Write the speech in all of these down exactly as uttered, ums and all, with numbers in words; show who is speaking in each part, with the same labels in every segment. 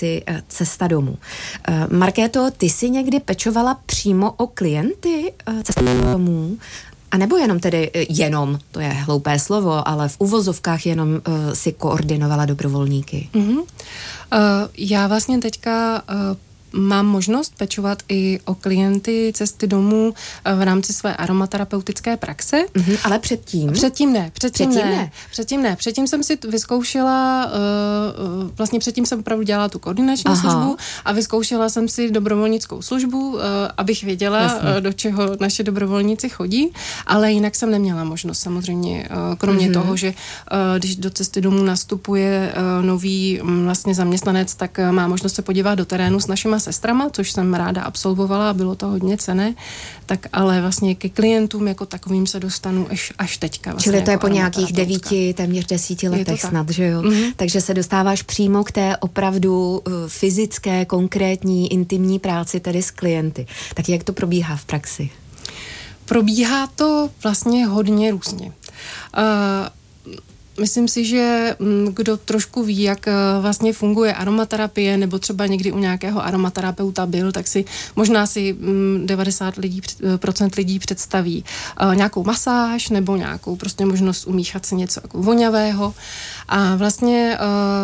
Speaker 1: praxi Cesta domů. Markéto, ty jsi někdy pečovala přímo o klienty Cesta domů? A nebo jenom tedy, jenom, to je hloupé slovo, ale v uvozovkách jenom uh, si koordinovala dobrovolníky?
Speaker 2: Mm-hmm. Uh, já vlastně teďka uh, mám možnost pečovat i o klienty Cesty domů v rámci své aromaterapeutické praxe.
Speaker 1: Mm-hmm, ale předtím?
Speaker 2: Předtím ne. Předtím,
Speaker 1: předtím
Speaker 2: ne.
Speaker 1: ne.
Speaker 2: Předtím ne. Předtím jsem si vyzkoušela, uh, vlastně předtím jsem opravdu dělala tu koordinační Aha. službu a vyzkoušela jsem si dobrovolnickou službu, uh, abych věděla, uh, do čeho naše dobrovolníci chodí, ale jinak jsem neměla možnost samozřejmě, uh, kromě mm-hmm. toho, že uh, když do Cesty domů nastupuje uh, nový um, vlastně zaměstnanec, tak uh, má možnost se podívat do terénu s našima sestrama, což jsem ráda absolvovala a bylo to hodně cenné, tak ale vlastně ke klientům jako takovým se dostanu až, až teďka. Vlastně
Speaker 1: Čili to
Speaker 2: jako
Speaker 1: je po nějakých devíti, téměř desíti letech snad, že jo? Mm-hmm. Takže se dostáváš přímo k té opravdu uh, fyzické, konkrétní, intimní práci tedy s klienty. Tak jak to probíhá v praxi?
Speaker 2: Probíhá to vlastně hodně různě. Uh, Myslím si, že kdo trošku ví, jak vlastně funguje aromaterapie, nebo třeba někdy u nějakého aromaterapeuta byl, tak si možná si devadesát procent lidí představí nějakou masáž nebo nějakou prostě možnost umíchat si něco jako voňavého. A vlastně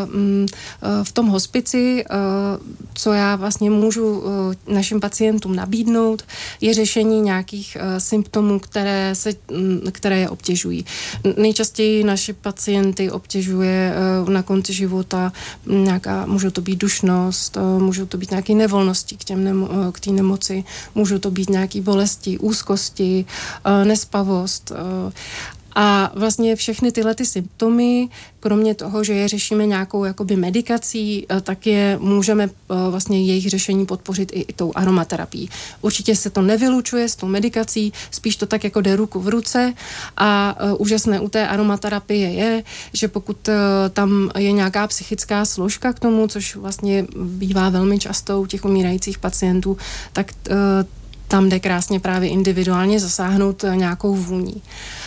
Speaker 2: v tom hospici, co já vlastně můžu našim pacientům nabídnout, je řešení nějakých symptomů, které, se, které je obtěžují. Nejčastěji naši pacienty obtěžuje na konci života nějaká, můžou to být dušnost, můžou to být nějaké nevolnosti k těm nemo, k té nemoci, můžou to být nějaké bolesti, úzkosti, nespavost. A vlastně všechny tyhle ty symptomy, kromě toho, že je řešíme nějakou jakoby medikací, tak je můžeme vlastně jejich řešení podpořit i, i tou aromaterapií. Určitě se to nevylučuje s tou medikací, spíš to tak jako jde ruku v ruce a uh, úžasné u té aromaterapie je, že pokud uh, tam je nějaká psychická složka k tomu, což vlastně bývá velmi často u těch umírajících pacientů, tak uh, tam jde krásně právě individuálně zasáhnout uh, nějakou vůní.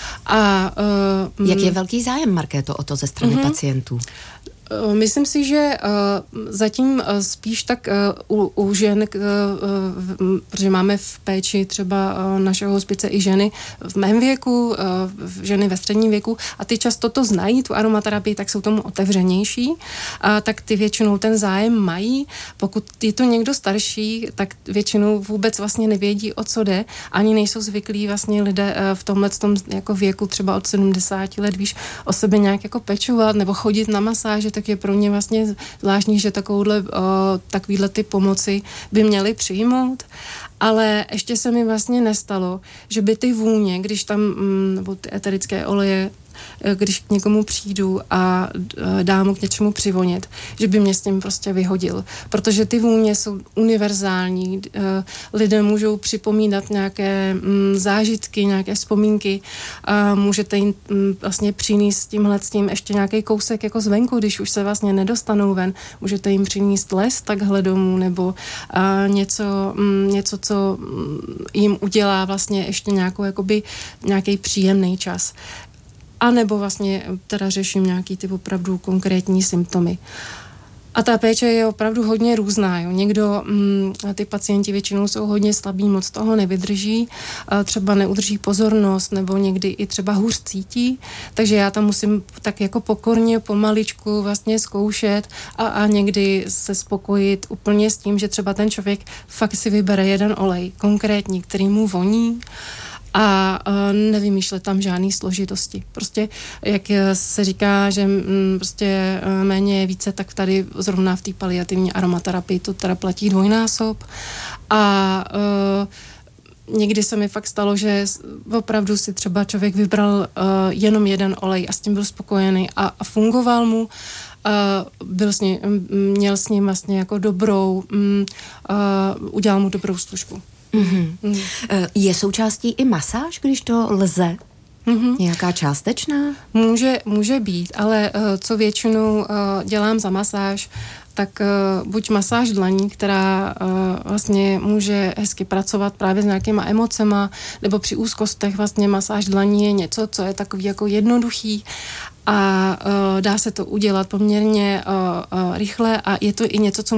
Speaker 2: A, uh,
Speaker 1: Jak je velký zájem, Markéto, o to ze strany uh-huh. pacientů?
Speaker 2: Myslím si, že uh, zatím uh, spíš tak uh, u, u žen, uh, uh, protože máme v péči třeba uh, našeho hospice i ženy v mém věku, uh, ženy ve středním věku a ty často to znají, tu aromaterapii, tak jsou tomu otevřenější, uh, tak ty většinou ten zájem mají. Pokud je to někdo starší, tak většinou vůbec vlastně nevědí, o co jde, ani nejsou zvyklí vlastně lidé uh, v tomhle tom jako věku třeba od sedmdesáti let, víš, o sebe nějak jako pečovat nebo chodit na masáže, tak je pro mě vlastně zvláštní, že takovouhle, o, takovýhle ty pomoci by měli přijmout. Ale ještě se mi vlastně nestalo, že by ty vůně, když tam, nebo ty eterické oleje, když k někomu přijdu a dám mu k něčemu přivonět, že by mě s tím prostě vyhodil. Protože ty vůně jsou univerzální. Lidé můžou připomínat nějaké zážitky, nějaké vzpomínky a můžete jim vlastně přinést tímhle s tím ještě nějaký kousek jako zvenku, když už se vlastně nedostanou ven. Můžete jim přinést les takhle domů nebo něco, něco, co jim udělá vlastně ještě nějakou, jakoby, nějaký příjemný čas. A nebo vlastně teda řeším nějaký ty opravdu konkrétní symptomy. A ta péče je opravdu hodně různá. Jo. Někdo, mm, ty pacienti většinou jsou hodně slabí, moc toho nevydrží, třeba neudrží pozornost, nebo někdy i třeba hůř cítí, takže já tam musím tak jako pokorně, pomaličku vlastně zkoušet a, a někdy se spokojit úplně s tím, že třeba ten člověk fakt si vybere jeden olej konkrétní, který mu voní, a uh, nevymýšlet tam žádný složitosti. Prostě, jak se říká, že mm, prostě uh, méně je více, tak tady zrovna v té paliativní aromaterapii to teda platí dvojnásob. A uh, někdy se mi fakt stalo, že opravdu si třeba člověk vybral uh, jenom jeden olej a s tím byl spokojený a, a fungoval mu. Uh, byl s ním, měl s ním vlastně jako dobrou, um, uh, udělal mu dobrou službu.
Speaker 1: Mm-hmm. Mm. Je součástí i masáž, když to lze? Mm-hmm. Nějaká částečná?
Speaker 2: Může, může být, ale uh, co většinou uh, dělám za masáž, tak uh, buď masáž dlaní, která uh, vlastně může hezky pracovat právě s nějakýma emocema, nebo při úzkostech vlastně masáž dlaní je něco, co je takový jako jednoduchý a uh, dá se to udělat poměrně uh, uh, rychle a je to i něco, co